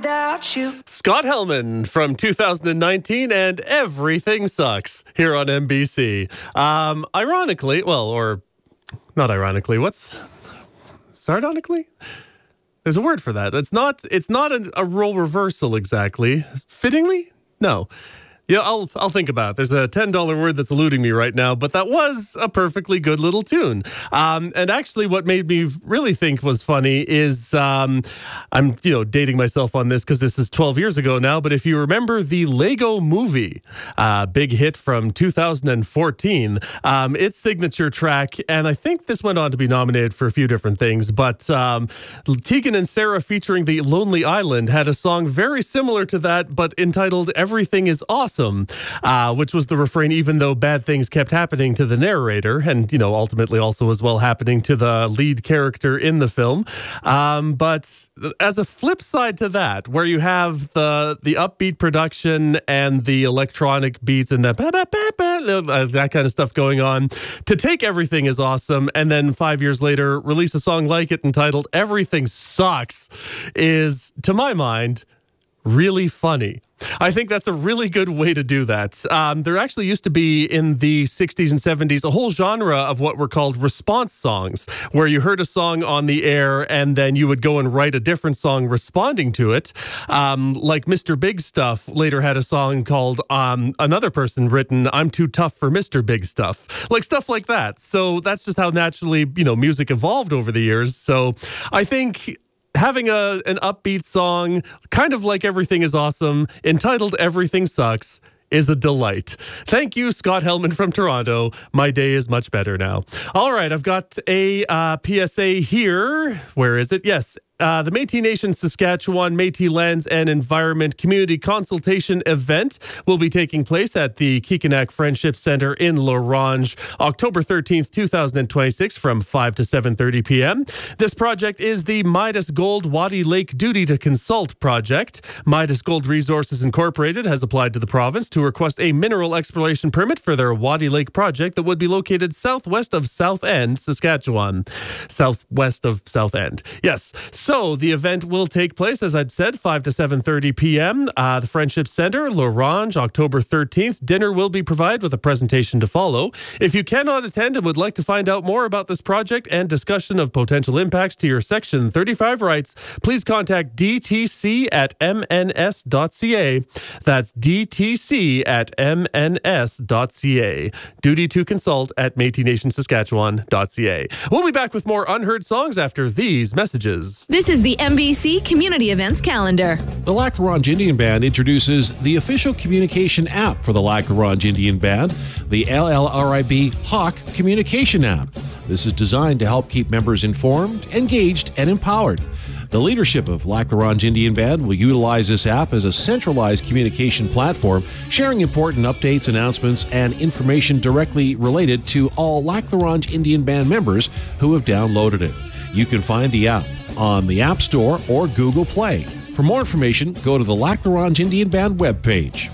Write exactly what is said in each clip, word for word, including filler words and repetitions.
without you. Scott Helman from two thousand nineteen and Everything Sucks here on N B C. Um, ironically, well, or not ironically, what's sardonically? There's a word for that. It's not. It's not a, a role reversal exactly. Fittingly, no. Yeah, I'll I'll think about it. There's a ten dollar word that's eluding me right now, but that was a perfectly good little tune. Um, and actually what made me really think was funny is, um, I'm, you know, dating myself on this because this is twelve years ago now, but if you remember the Lego Movie, uh, big hit from two thousand fourteen, um, its signature track, and I think this went on to be nominated for a few different things, but um, Tegan and Sarah featuring the Lonely Island had a song very similar to that, but entitled Everything is Awesome. Uh, which was the refrain, even though bad things kept happening to the narrator and, you know, ultimately also as well happening to the lead character in the film. Um, but as a flip side to that, where you have the the upbeat production and the electronic beats and the ba, ba, ba, ba, that kind of stuff going on, to take Everything is Awesome and then five years later release a song like it entitled Everything Sucks is, to my mind, really funny. I think that's a really good way to do that. Um, there actually used to be in the sixties and seventies a whole genre of what were called response songs, where you heard a song on the air and then you would go and write a different song responding to it. Um, like Mister Big Stuff later had a song called um, another person written, I'm Too Tough for Mister Big Stuff. Like stuff like that. So that's just how naturally, you know, music evolved over the years. So I think having a an upbeat song, kind of like Everything is Awesome, entitled Everything Sucks, is a delight. Thank you, Scott Helman from Toronto. My day is much better now. All right, I've got a uh, P S A here. Where is it? Yes. Uh, the Métis Nation Saskatchewan Métis Lands and Environment Community Consultation event will be taking place at the Kikanak Friendship Centre in La Ronge, October thirteenth, twenty twenty-six from five to seven thirty p.m. This project is the Midas Gold Waddy Lake Duty to Consult project. Midas Gold Resources Incorporated has applied to the province to request a mineral exploration permit for their Waddy Lake project that would be located southwest of South End, Saskatchewan. Southwest of South End. Yes. So the event will take place, as I've said, five to seven thirty p.m. Uh, the Friendship Centre, La Ronge, October thirteenth. Dinner will be provided with a presentation to follow. If you cannot attend and would like to find out more about this project and discussion of potential impacts to your Section thirty-five rights, please contact d t c at m n s dot c a. That's d t c at m n s dot c a. Duty to consult at métis nation saskatchewan dot c a. We'll be back with more unheard songs after these messages. This is the N B C Community Events Calendar. The Lac La Ronge Indian Band introduces the official communication app for the Lac La Ronge Indian Band, the L L R I B Hawk Communication App. This is designed to help keep members informed, engaged, and empowered. The leadership of Lac La Ronge Indian Band will utilize this app as a centralized communication platform, sharing important updates, announcements, and information directly related to all Lac La Ronge Indian Band members who have downloaded it. You can find the app on the App Store or Google Play. For more information, go to the Lac La Ronge Indian Band webpage.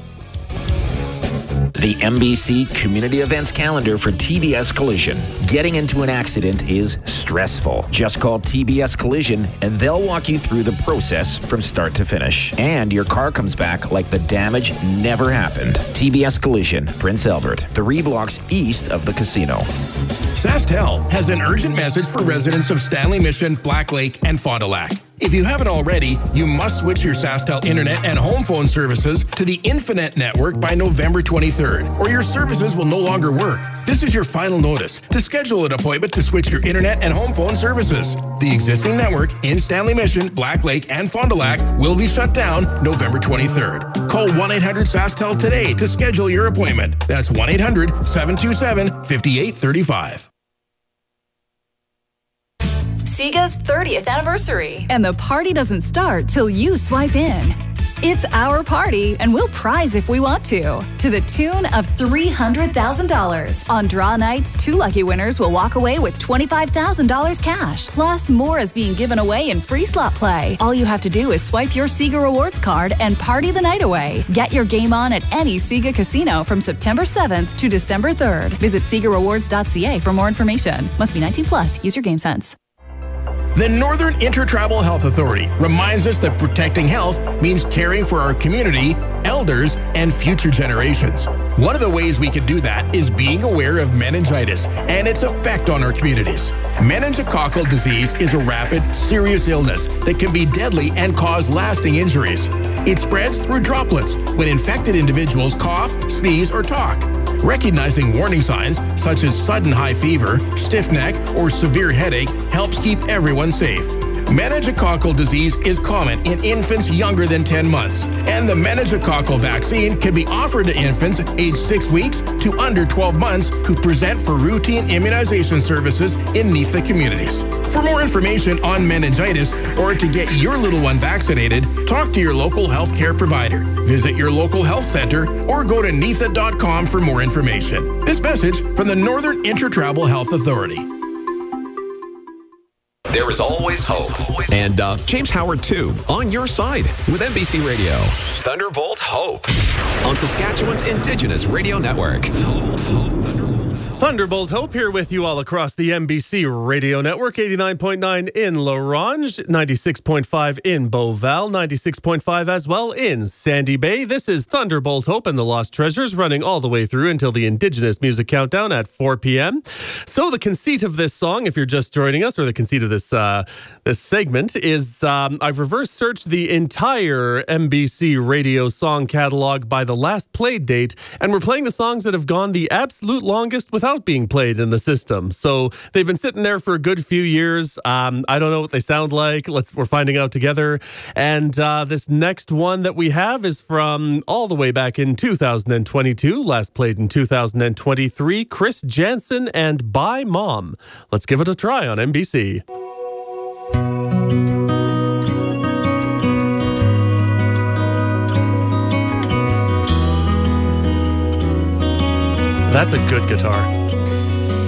The N B C Community Events Calendar for T B S Collision. Getting into an accident is stressful. Just call T B S Collision and they'll walk you through the process from start to finish. And your car comes back like the damage never happened. T B S Collision, Prince Albert, three blocks east of the casino. SaskTel has an urgent message for residents of Stanley Mission, Black Lake, and Fond du Lac. If you haven't already, you must switch your SaskTel internet and home phone services to the Infinet network by November twenty-third, or your services will no longer work. This is your final notice to schedule an appointment to switch your internet and home phone services. The existing network in Stanley Mission, Black Lake, and Fond du Lac will be shut down November twenty-third. Call one eight hundred SaskTel today to schedule your appointment. That's one eight hundred seven two seven five eight three five. Sega's thirtieth anniversary. And the party doesn't start till you swipe in. It's our party, and we'll prize if we want to, to the tune of three hundred thousand dollars. On draw nights, two lucky winners will walk away with twenty-five thousand dollars cash. Plus, more is being given away in free slot play. All you have to do is swipe your Sega Rewards card and party the night away. Get your game on at any Sega casino from September seventh to December third. Visit Sega Rewards dot c a for more information. Must be nineteen plus. Use your game sense. The Northern Intertribal Health Authority reminds us that protecting health means caring for our community, elders, and future generations. One of the ways we can do that is being aware of meningitis and its effect on our communities. Meningococcal disease is a rapid, serious illness that can be deadly and cause lasting injuries. It spreads through droplets when infected individuals cough, sneeze, or talk. Recognizing warning signs such as sudden high fever, stiff neck, or severe headache helps keep everyone safe. Meningococcal disease is common in infants younger than ten months, and the meningococcal vaccine can be offered to infants aged six weeks to under twelve months who present for routine immunization services in N I T H communities. For more information on meningitis or to get your little one vaccinated, talk to your local healthcare provider. Visit your local health center or go to N I T H dot com for more information. This message from the Northern Intertribal Health Authority. There is always hope. And uh, James Howard, too, on your side with N B C Radio. Thunderbolt Hope on Saskatchewan's Indigenous Radio Network. Thunderbolt Hope here with you all across the N B C Radio Network. eighty-nine point nine in La Ronge, ninety-six point five in Beauval, ninety-six point five as well in Sandy Bay. This is Thunderbolt Hope and the Lost Treasures, running all the way through until the Indigenous Music Countdown at four p.m. So the conceit of this song, if you're just joining us, or the conceit of this uh, this segment, is um, I've reverse searched the entire N B C Radio song catalog by the last played date, and we're playing the songs that have gone the absolute longest without being played in the system. So they've been sitting there for a good few years. Um, I don't know what they sound like. Let's we're finding out together. And uh, this next one that we have is from all the way back in two thousand twenty-two, last played in two thousand twenty-three. Chris Janson and Bye Mom. Let's give it a try on N B C. That's a good guitar.